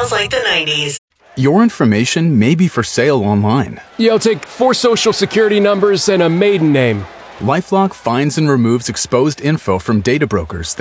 feels like the 90s. Your information may be for sale online. Yeah, I'll take 4 social security numbers and a maiden name. LifeLock finds and removes exposed info from data brokers